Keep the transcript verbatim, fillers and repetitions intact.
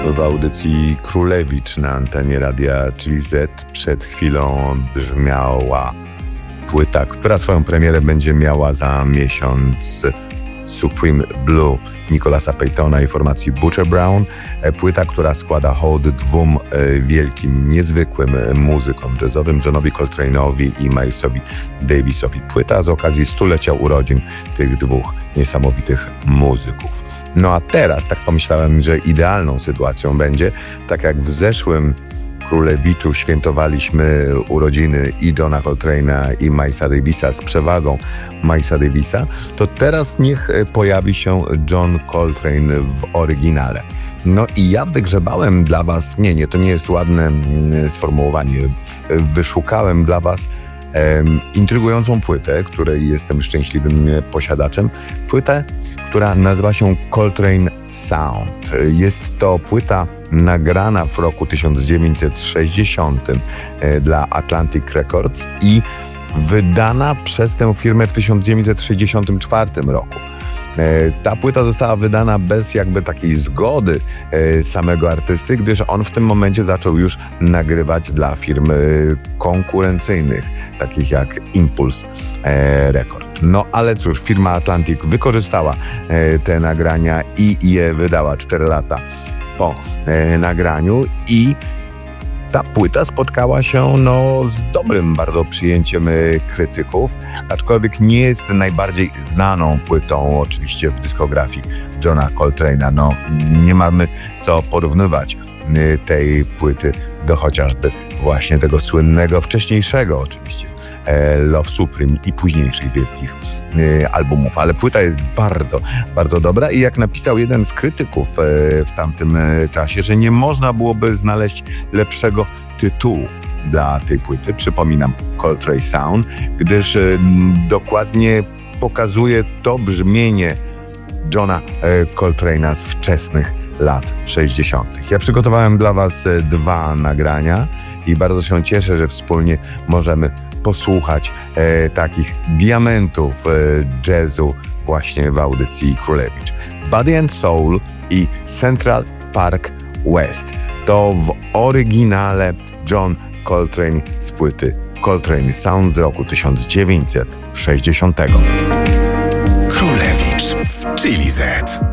w audycji Królewicz na antenie Radia Chili Z. Przed chwilą brzmiała płyta, która swoją premierę będzie miała za miesiąc, Supreme Blue Nicolasa Paytona i formacji Butcher Brown. Płyta, która składa hołd dwóm wielkim, niezwykłym muzykom jazzowym, Johnowi Coltrane'owi i Milesowi Davisowi. Płyta z okazji stulecia urodzin tych dwóch niesamowitych muzyków. No a teraz tak pomyślałem, że idealną sytuacją będzie, tak jak w zeszłym Królewiczu świętowaliśmy urodziny i Johna Coltrane'a i Milesa Davisa z przewagą Milesa Davisa, to teraz niech pojawi się John Coltrane w oryginale. No i ja wygrzebałem dla was, nie, nie, to nie jest ładne sformułowanie, wyszukałem dla was Um, intrygującą płytę, której jestem szczęśliwym posiadaczem. Płytę, która nazywa się Coltrane Sound. Jest to płyta nagrana w roku tysiąc dziewięćset sześćdziesiątym e, dla Atlantic Records i wydana przez tę firmę w tysiąc dziewięćset sześćdziesiątym czwartym roku. Ta płyta została wydana bez jakby takiej zgody samego artysty, gdyż on w tym momencie zaczął już nagrywać dla firm konkurencyjnych, takich jak Impulse Record. No ale cóż, firma Atlantic wykorzystała te nagrania i je wydała cztery lata po nagraniu i ta płyta spotkała się no, z dobrym bardzo przyjęciem krytyków, aczkolwiek nie jest najbardziej znaną płytą oczywiście w dyskografii Johna Coltrane'a. No, nie mamy co porównywać tej płyty do chociażby właśnie tego słynnego, wcześniejszego oczywiście Love Supreme i późniejszych wielkich albumów, ale płyta jest bardzo, bardzo dobra i jak napisał jeden z krytyków w tamtym czasie, że nie można byłoby znaleźć lepszego tytułu dla tej płyty, przypominam, Coltrane Sound, gdyż dokładnie pokazuje to brzmienie Johna Coltrane'a z wczesnych lat sześćdziesiątych. Ja przygotowałem dla was dwa nagrania i bardzo się cieszę, że wspólnie możemy posłuchać e, takich diamentów e, jazzu właśnie w audycji Królewicz. Body and Soul i Central Park West to w oryginale John Coltrane z płyty Coltrane Sound z roku tysiąc dziewięćset sześćdziesiątego. Królewicz w Chili Z.